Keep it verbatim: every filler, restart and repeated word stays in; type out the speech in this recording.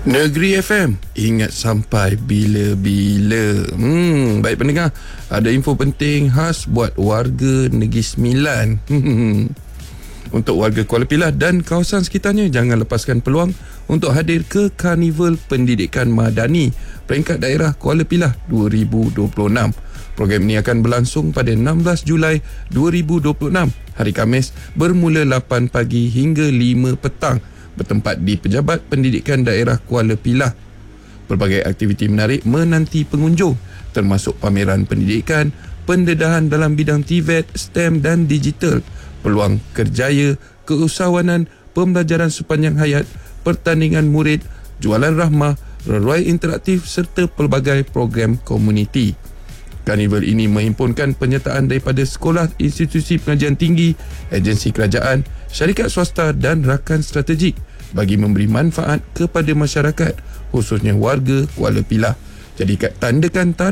Negeri F M, ingat sampai bila-bila. Hmm, baik pendengar, ada info penting khas buat warga Negeri Sembilan. Hmm. Untuk warga Kuala Pilah dan kawasan sekitarnya, jangan lepaskan peluang untuk hadir ke Karnival Pendidikan Madani peringkat daerah Kuala Pilah dua ribu dua puluh enam. Program ini akan berlangsung pada enam belas Julai dua ribu dua puluh enam, hari Khamis, bermula lapan pagi hingga lima petang, bertempat di Pejabat Pendidikan Daerah Kuala Pilah. Pelbagai aktiviti menarik menanti pengunjung, termasuk pameran pendidikan, pendedahan dalam bidang T V E T, STEM dan digital, peluang kerjaya, keusahawanan, pembelajaran sepanjang hayat, pertandingan murid, jualan rahmah, reruai interaktif serta pelbagai program komuniti. Karnival ini menghimpunkan penyertaan daripada sekolah, institusi pengajian tinggi, agensi kerajaan, syarikat swasta dan rakan strategik bagi memberi manfaat kepada masyarakat, khususnya warga Kuala Pilah. Jadi tandakan tarikh